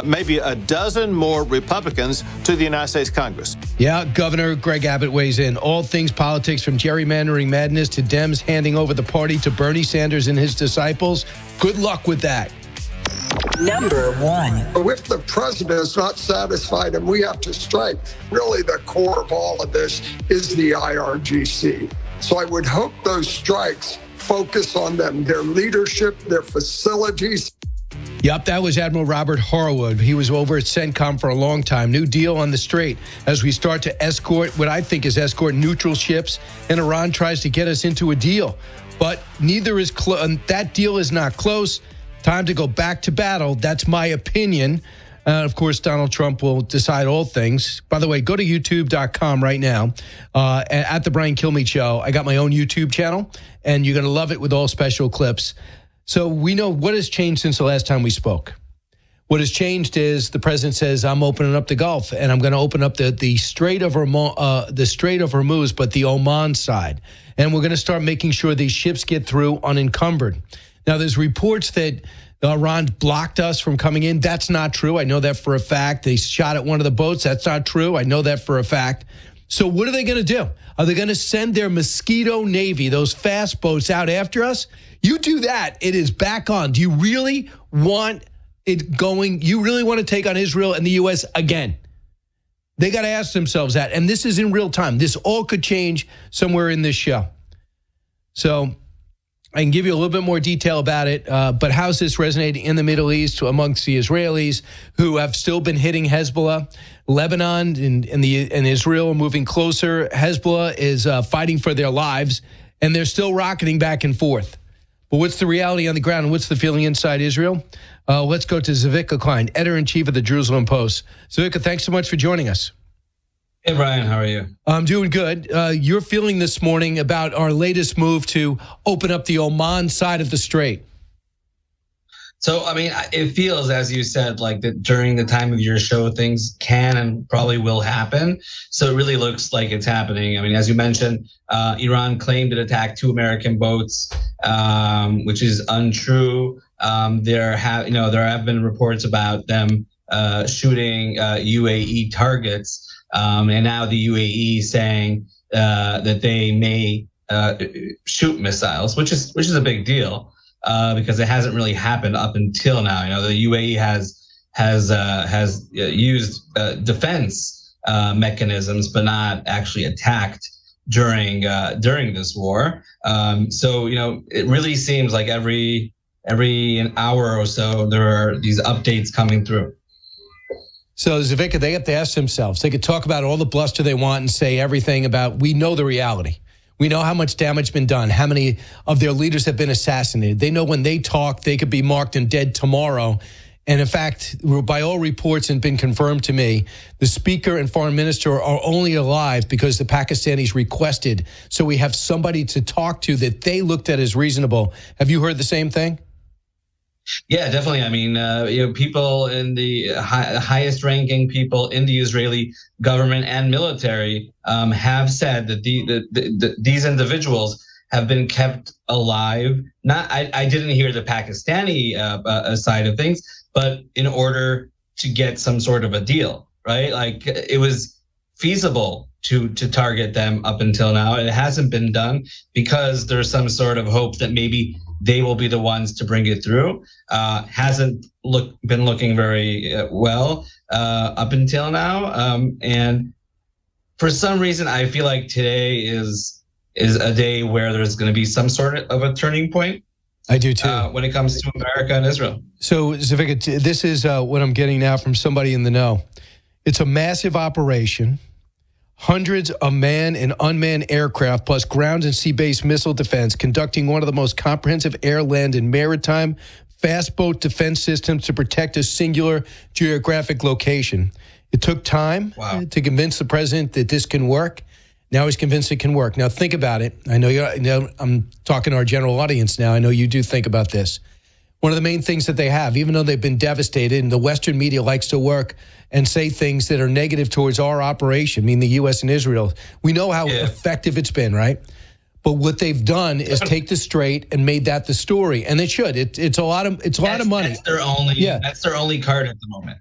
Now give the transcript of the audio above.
maybe a dozen more Republicans to the United States Congress. Yeah, Governor Greg Abbott weighs in. All things politics, from gerrymandering madness to Dems handing over the party to Bernie Sanders and his disciples. Good luck with that. Number one. If the president is not satisfied and we have to strike, really the core of all of this is the IRGC. So I would hope those strikes focus on them, their leadership, their facilities. Yep, that was Admiral Robert Horwood. He was over at CENTCOM for a long time. New deal on the Strait as we start to escort what I think is escort neutral ships, and Iran tries to get us into a deal. But neither is that deal is not close. Time to go back to battle. That's my opinion. Of course, Donald Trump will decide all things. By the way, go to youtube.com right now. At the Brian Kilmeade Show, I got my own YouTube channel, and you're going to love it with all special clips. So we know what has changed since the last time we spoke. What has changed is the president says, I'm opening up the Gulf, and I'm going to open up the Strait of Hormuz, but the Oman side. And we're going to start making sure these ships get through unencumbered. Now, there's reports that Iran blocked us from coming in. That's not true. I know that for a fact. They shot at one of the boats. That's not true. I know that for a fact. So what are they going to do? Are they going to send their Mosquito Navy, those fast boats, out after us? You do that, it is back on. Do you really want it going? You really want to take on Israel and the U.S. again? They got to ask themselves that. And this is in real time. This all could change somewhere in this show. So I can give you a little bit more detail about it, but how's this resonating in the Middle East amongst the Israelis who have still been hitting Hezbollah? Lebanon and Israel are moving closer. Hezbollah is fighting for their lives, and they're still rocketing back and forth. But what's the reality on the ground, and what's the feeling inside Israel? Let's go to Zvika Klein, editor-in-chief of the Jerusalem Post. Zvika, thanks so much for joining us. Hey, Brian, how are you? I'm doing good. Your feeling this morning about our latest move to open up the Oman side of the Strait? So, I mean, it feels, as you said, like that during the time of your show, things can and probably will happen. So it really looks like it's happening. I mean, as you mentioned, Iran claimed it attacked 2 American boats, which is untrue. There have been reports about them shooting UAE targets. And now the UAE saying that they may shoot missiles, which is a big deal because it hasn't really happened up until now. You know, the UAE has used defense mechanisms, but not actually attacked during this war. So you know, it really seems like every an hour or so there are these updates coming through. So, Zvika, they have to ask themselves. They could talk about all the bluster they want and say everything about, we know the reality. We know how much damage has been done, how many of their leaders have been assassinated. They know when they talk, they could be marked and dead tomorrow. And in fact, by all reports and been confirmed to me, the speaker and foreign minister are only alive because the Pakistanis requested. So we have somebody to talk to that they looked at as reasonable. Have you heard the same thing? Yeah, definitely. I mean, people in the highest ranking people in the Israeli government and military have said that these individuals have been kept alive. I didn't hear the Pakistani side of things, but in order to get some sort of a deal, right? Like it was feasible to target them up until now. It hasn't been done because there's some sort of hope that maybe they will be the ones to bring it through. Hasn't been looking very well up until now. And for some reason, I feel like today is a day where there's going to be some sort of a turning point. I do too. When it comes to America and Israel. So, Zvika, this is what I'm getting now from somebody in the know. It's a massive operation. Hundreds of manned and unmanned aircraft, plus ground and sea-based missile defense, conducting one of the most comprehensive air, land, and maritime fast boat defense systems to protect a singular geographic location. It took time to convince the president that this can work. Now he's convinced it can work. Now think about it. I know I'm talking to our general audience now. I know you do think about this. One of the main things that they have, even though they've been devastated, and the Western media likes to work and say things that are negative towards our operation, I mean the U.S. and Israel, we know how effective it's been, right? But what they've done is take the Strait and made that the story, and they should. It's a lot of money. That's their only card at the moment.